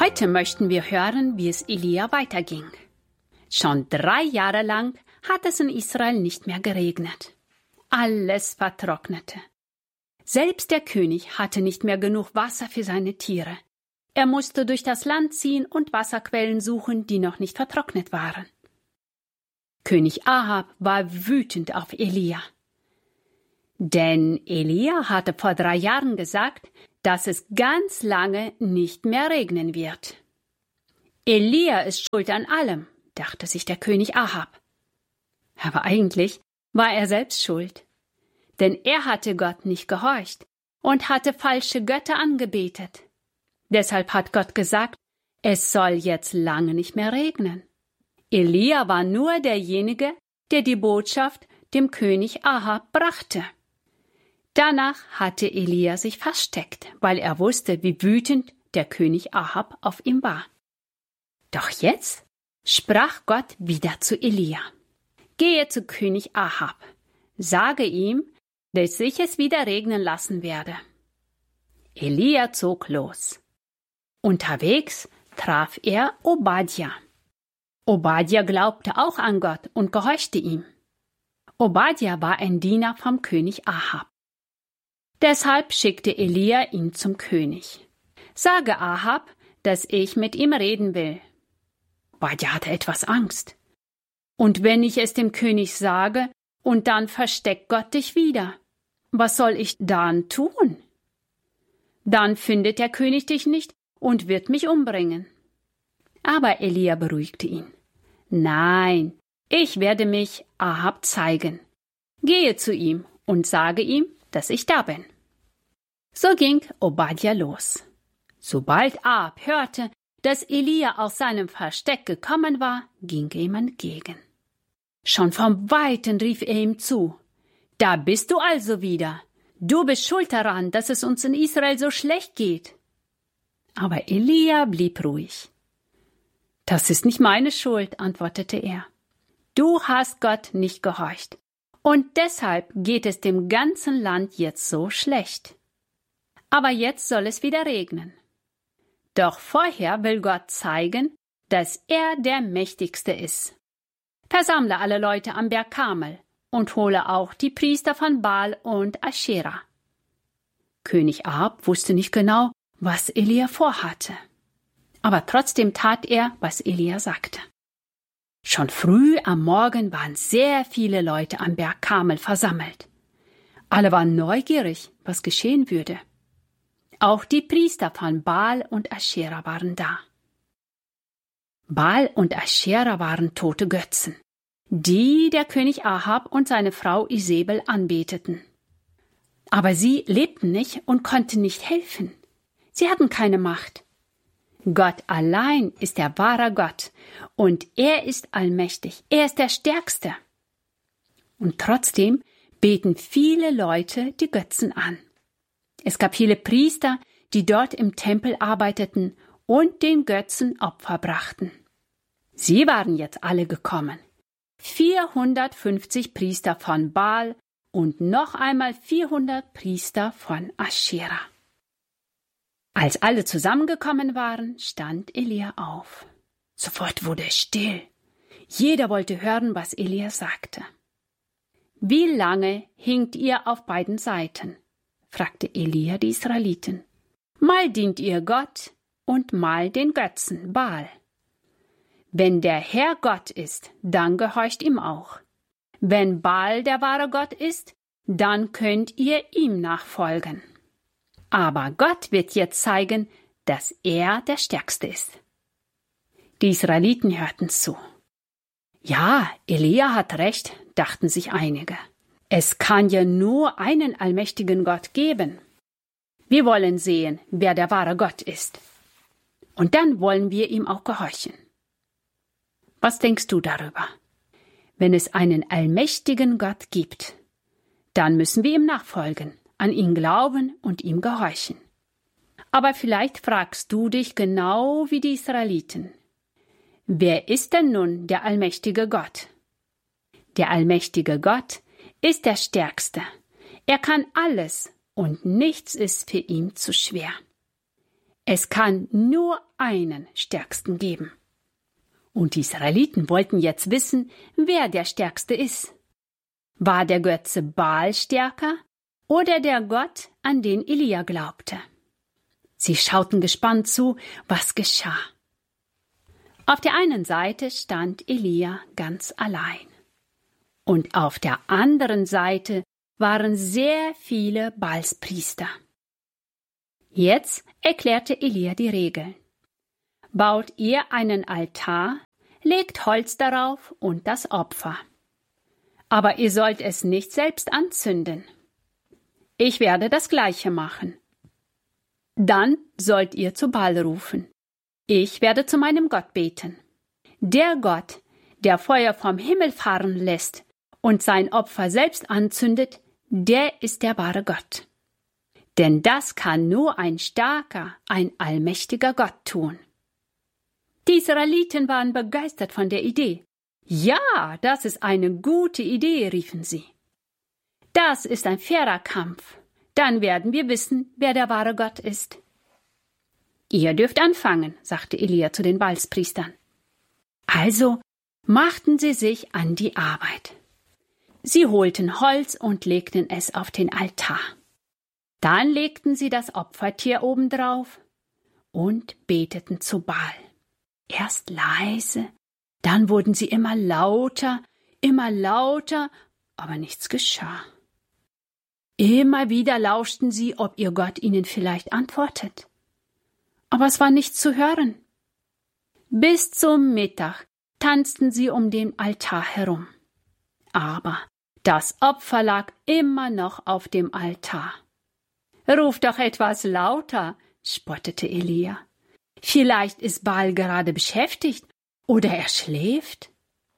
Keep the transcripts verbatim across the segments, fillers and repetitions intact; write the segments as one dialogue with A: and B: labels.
A: Heute möchten wir hören, wie es Elia weiterging. Schon drei Jahre lang hat es in Israel nicht mehr geregnet. Alles vertrocknete. Selbst der König hatte nicht mehr genug Wasser für seine Tiere. Er musste durch das Land ziehen und Wasserquellen suchen, die noch nicht vertrocknet waren. König Ahab war wütend auf Elia. Denn Elia hatte vor drei Jahren gesagt, dass es ganz lange nicht mehr regnen wird. Elia ist schuld an allem, dachte sich der König Ahab. Aber eigentlich war er selbst schuld. Denn er hatte Gott nicht gehorcht und hatte falsche Götter angebetet. Deshalb hat Gott gesagt, es soll jetzt lange nicht mehr regnen. Elia war nur derjenige, der die Botschaft dem König Ahab brachte. Danach hatte Elia sich versteckt, weil er wusste, wie wütend der König Ahab auf ihn war. Doch jetzt sprach Gott wieder zu Elia. Gehe zu König Ahab, sage ihm, dass ich es wieder regnen lassen werde. Elia zog los. Unterwegs traf er Obadja. Obadja glaubte auch an Gott und gehorchte ihm. Obadja war ein Diener vom König Ahab. Deshalb schickte Elia ihn zum König. Sage Ahab, dass ich mit ihm reden will. Obadja hatte etwas Angst. Und wenn ich es dem König sage, und dann versteckt Gott dich wieder, was soll ich dann tun? Dann findet der König dich nicht und wird mich umbringen. Aber Elia beruhigte ihn. Nein, ich werde mich Ahab zeigen. Gehe zu ihm und sage ihm, dass ich da bin. So ging Obadja los. Sobald Ahab hörte, dass Elia aus seinem Versteck gekommen war, ging er ihm entgegen. Schon vom Weiten rief er ihm zu: Da bist du also wieder. Du bist schuld daran, dass es uns in Israel so schlecht geht. Aber Elia blieb ruhig. Das ist nicht meine Schuld, antwortete er. Du hast Gott nicht gehorcht. Und deshalb geht es dem ganzen Land jetzt so schlecht. Aber jetzt soll es wieder regnen. Doch vorher will Gott zeigen, dass er der Mächtigste ist. Versammle alle Leute am Berg Karmel und hole auch die Priester von Baal und Aschera. König Ahab wusste nicht genau, was Elia vorhatte. Aber trotzdem tat er, was Elia sagte. Schon früh am Morgen waren sehr viele Leute am Berg Karmel versammelt. Alle waren neugierig, was geschehen würde. Auch die Priester von Baal und Aschera waren da. Baal und Aschera waren tote Götzen, die der König Ahab und seine Frau Isabel anbeteten. Aber sie lebten nicht und konnten nicht helfen. Sie hatten keine Macht. Gott allein ist der wahre Gott und er ist allmächtig, er ist der Stärkste. Und trotzdem beten viele Leute die Götzen an. Es gab viele Priester, die dort im Tempel arbeiteten und den Götzen Opfer brachten. Sie waren jetzt alle gekommen. vierhundertfünfzig Priester von Baal und noch einmal vierhundert Priester von Aschera. Als alle zusammengekommen waren, stand Elia auf. Sofort wurde es still. Jeder wollte hören, was Elia sagte. »Wie lange hinkt ihr auf beiden Seiten?« fragte Elia die Israeliten. »Mal dient ihr Gott und mal den Götzen Baal. Wenn der Herr Gott ist, dann gehorcht ihm auch. Wenn Baal der wahre Gott ist, dann könnt ihr ihm nachfolgen. Aber Gott wird jetzt zeigen, dass er der Stärkste ist.« Die Israeliten hörten zu. Ja, Elia hat recht, dachten sich einige. Es kann ja nur einen allmächtigen Gott geben. Wir wollen sehen, wer der wahre Gott ist. Und dann wollen wir ihm auch gehorchen. Was denkst du darüber? Wenn es einen allmächtigen Gott gibt, dann müssen wir ihm nachfolgen, an ihn glauben und ihm gehorchen. Aber vielleicht fragst du dich genau wie die Israeliten: Wer ist denn nun der allmächtige Gott? Der allmächtige Gott ist der Stärkste. Er kann alles und nichts ist für ihn zu schwer. Es kann nur einen Stärksten geben. Und die Israeliten wollten jetzt wissen, wer der Stärkste ist. War der Götze Baal stärker oder der Gott, an den Elia glaubte? Sie schauten gespannt zu, was geschah. Auf der einen Seite stand Elia ganz allein. Und auf der anderen Seite waren sehr viele Baalspriester. Jetzt erklärte Elia die Regeln. Baut ihr einen Altar, legt Holz darauf und das Opfer. Aber ihr sollt es nicht selbst anzünden. Ich werde das Gleiche machen. Dann sollt ihr zu Baal rufen. Ich werde zu meinem Gott beten. Der Gott, der Feuer vom Himmel fahren lässt und sein Opfer selbst anzündet, der ist der wahre Gott. Denn das kann nur ein starker, ein allmächtiger Gott tun. Die Israeliten waren begeistert von der Idee. Ja, das ist eine gute Idee, riefen sie. Das ist ein fairer Kampf. Dann werden wir wissen, wer der wahre Gott ist. Ihr dürft anfangen, sagte Elia zu den Baalspriestern. Also machten sie sich an die Arbeit. Sie holten Holz und legten es auf den Altar. Dann legten sie das Opfertier obendrauf und beteten zu Baal. Erst leise, dann wurden sie immer lauter, immer lauter, aber nichts geschah. Immer wieder lauschten sie, ob ihr Gott ihnen vielleicht antwortet. Aber es war nichts zu hören. Bis zum Mittag tanzten sie um den Altar herum. Aber das Opfer lag immer noch auf dem Altar. »Ruf doch etwas lauter«, spottete Elia. »Vielleicht ist Baal gerade beschäftigt oder er schläft.«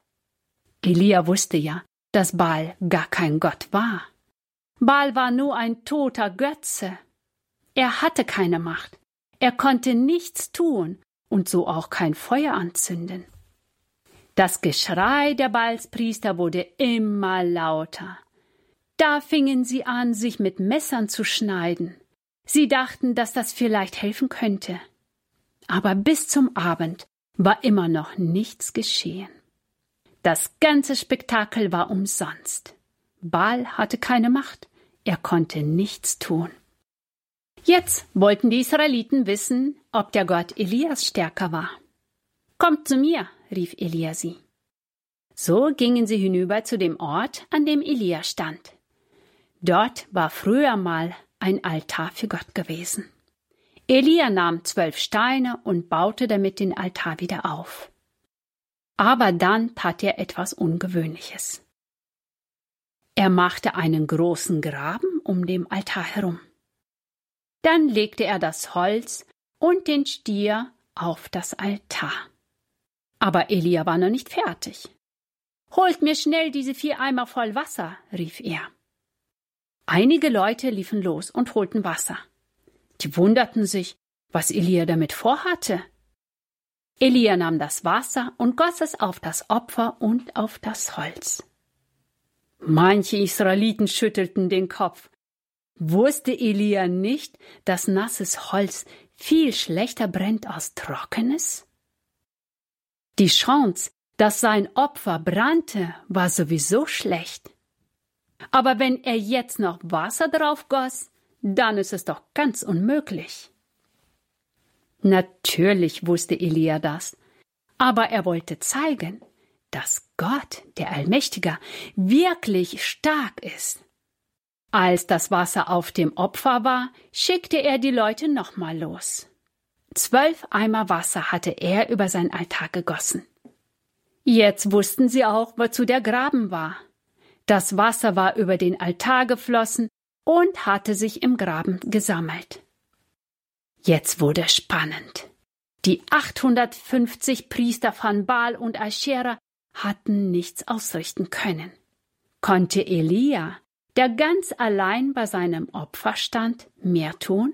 A: Elia wusste ja, dass Baal gar kein Gott war. Baal war nur ein toter Götze. Er hatte keine Macht. Er konnte nichts tun und so auch kein Feuer anzünden. Das Geschrei der Baalspriester wurde immer lauter. Da fingen sie an, sich mit Messern zu schneiden. Sie dachten, dass das vielleicht helfen könnte. Aber bis zum Abend war immer noch nichts geschehen. Das ganze Spektakel war umsonst. Baal hatte keine Macht, er konnte nichts tun. Jetzt wollten die Israeliten wissen, ob der Gott Elias stärker war. »Kommt zu mir«, rief Elia sie. So gingen sie hinüber zu dem Ort, an dem Elia stand. Dort war früher mal ein Altar für Gott gewesen. Elia nahm zwölf Steine und baute damit den Altar wieder auf. Aber dann tat er etwas Ungewöhnliches. Er machte einen großen Graben um den Altar herum. Dann legte er das Holz und den Stier auf das Altar. Aber Elia war noch nicht fertig. »Holt mir schnell diese vier Eimer voll Wasser«, rief er. Einige Leute liefen los und holten Wasser. Die wunderten sich, was Elia damit vorhatte. Elia nahm das Wasser und goss es auf das Opfer und auf das Holz. Manche Israeliten schüttelten den Kopf. Wusste Elia nicht, dass nasses Holz viel schlechter brennt als trockenes? Die Chance, dass sein Opfer brannte, war sowieso schlecht. Aber wenn er jetzt noch Wasser drauf goss, dann ist es doch ganz unmöglich. Natürlich wusste Elia das, aber er wollte zeigen, dass Gott, der Allmächtige, wirklich stark ist. Als das Wasser auf dem Opfer war, schickte er die Leute nochmal los. Zwölf Eimer Wasser hatte er über sein Altar gegossen. Jetzt wussten sie auch, wozu der Graben war. Das Wasser war über den Altar geflossen und hatte sich im Graben gesammelt. Jetzt wurde es spannend. Die achthundertfünfzig Priester von Baal und Aschera hatten nichts ausrichten können. Konnte Elia, der ganz allein bei seinem Opfer stand, mehr tun?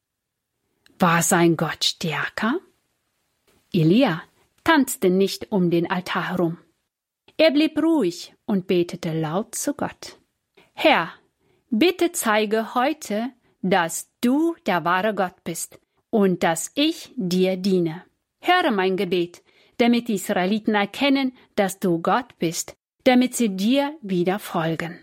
A: War sein Gott stärker? Elia tanzte nicht um den Altar herum. Er blieb ruhig und betete laut zu Gott. »Herr, bitte zeige heute, dass du der wahre Gott bist und dass ich dir diene. Höre mein Gebet, damit die Israeliten erkennen, dass du Gott bist, damit sie dir wieder folgen.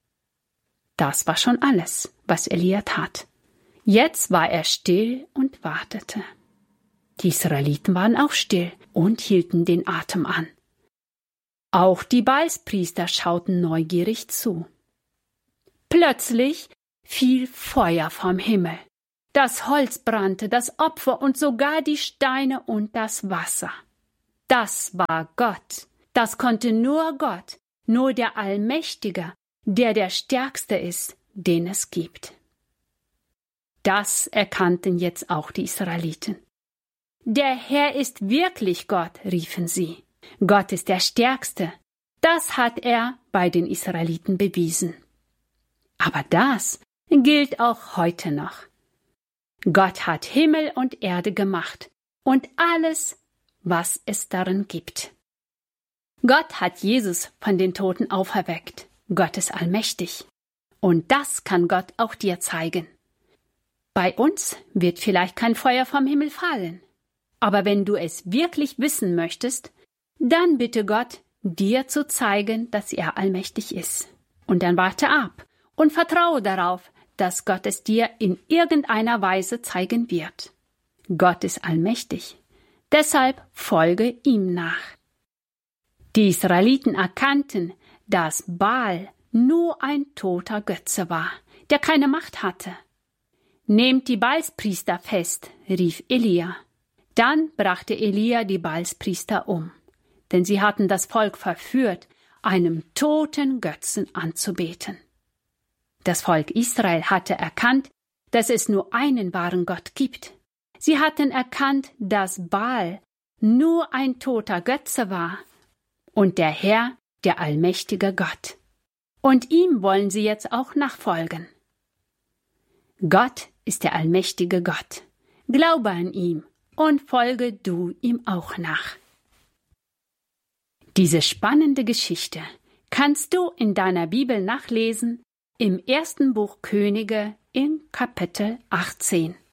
A: Das war schon alles, was Elia tat. Jetzt war er still und wartete. Die Israeliten waren auch still und hielten den Atem an. Auch die Baalspriester schauten neugierig zu. Plötzlich fiel Feuer vom Himmel. Das Holz brannte, das Opfer und sogar die Steine und das Wasser. Das war Gott. Das konnte nur Gott, nur der Allmächtige, der der Stärkste ist, den es gibt. Das erkannten jetzt auch die Israeliten. Der Herr ist wirklich Gott, riefen sie. Gott ist der Stärkste. Das hat er bei den Israeliten bewiesen. Aber das gilt auch heute noch. Gott hat Himmel und Erde gemacht und alles, was es darin gibt. Gott hat Jesus von den Toten auferweckt. Gott ist allmächtig. Und das kann Gott auch dir zeigen. Bei uns wird vielleicht kein Feuer vom Himmel fallen. Aber wenn du es wirklich wissen möchtest, dann bitte Gott, dir zu zeigen, dass er allmächtig ist. Und dann warte ab und vertraue darauf, dass Gott es dir in irgendeiner Weise zeigen wird. Gott ist allmächtig. Deshalb folge ihm nach. Die Israeliten erkannten, dass Baal nur ein toter Götze war, der keine Macht hatte. Nehmt die Baalspriester fest, rief Elia. Dann brachte Elia die Baalspriester um, denn sie hatten das Volk verführt, einem toten Götzen anzubeten. Das Volk Israel hatte erkannt, dass es nur einen wahren Gott gibt. Sie hatten erkannt, dass Baal nur ein toter Götze war und der Herr der allmächtige Gott. Und ihm wollen sie jetzt auch nachfolgen. Gott ist der allmächtige Gott. Glaube an ihn und folge du ihm auch nach. Diese spannende Geschichte kannst du in deiner Bibel nachlesen im ersten Buch Könige im Kapitel achtzehn.